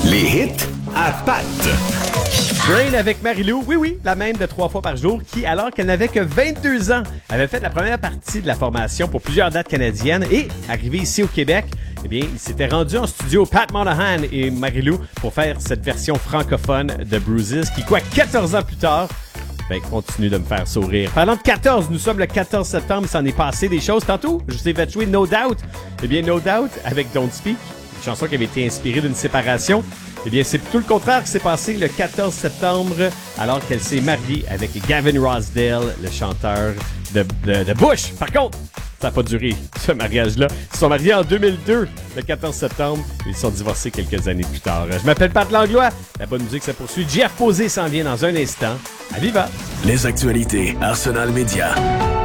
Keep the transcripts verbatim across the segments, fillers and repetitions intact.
Les hits à Pat. Brain avec Marie-Lou, oui, oui, la même de trois fois par jour, qui, alors qu'elle n'avait que vingt-deux ans, avait fait la première partie de la formation pour plusieurs dates canadiennes et, arrivé ici au Québec, eh bien, il s'était rendu en studio Pat Monahan et Marie-Lou pour faire cette version francophone de Bruises qui, quoi, quatorze ans plus tard, ben, continue de me faire sourire. Parlant de quatorze, nous sommes le quatorze septembre, il s'en est passé des choses. Tantôt, je vous ai fait jouer No Doubt. Eh bien, No Doubt avec Don't Speak, une chanson qui avait été inspirée d'une séparation. Eh bien, c'est tout le contraire qui s'est passé le quatorze septembre, alors qu'elle s'est mariée avec Gavin Rossdale, le chanteur de, de, de Bush. Par contre, ça n'a pas duré, ce mariage-là. Ils se sont mariés en deux mille deux, le quatorze septembre. Ils se sont divorcés quelques années plus tard. Je m'appelle Pat Langlois. La bonne musique, ça poursuit. Jeff Posé s'en vient dans un instant. À Viva! Les actualités Arsenal Média.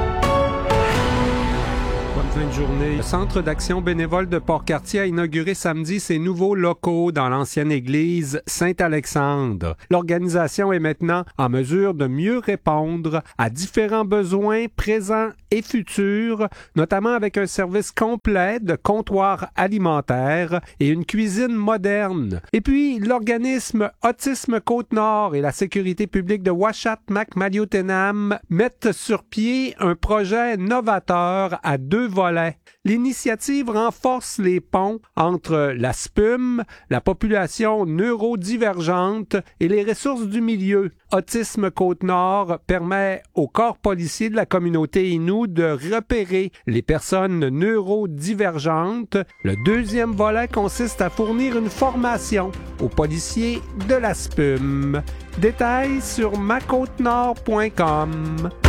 Fin de journée. Le Centre d'action bénévole de Port-Cartier a inauguré samedi ses nouveaux locaux dans l'ancienne église Saint-Alexandre. L'organisation est maintenant en mesure de mieux répondre à différents besoins présents et futurs, notamment avec un service complet de comptoir alimentaire et une cuisine moderne. Et puis, l'organisme Autisme Côte-Nord et la sécurité publique de Ouachat-Macmalliotenam mettent sur pied un projet novateur à deux volets. L'initiative renforce les ponts entre la S P U M, la population neurodivergente et les ressources du milieu. Autisme Côte-Nord permet au corps policier de la communauté Innu de repérer les personnes neurodivergentes. Le deuxième volet consiste à fournir une formation aux policiers de la S P U M. Détails sur ma côte nord point com.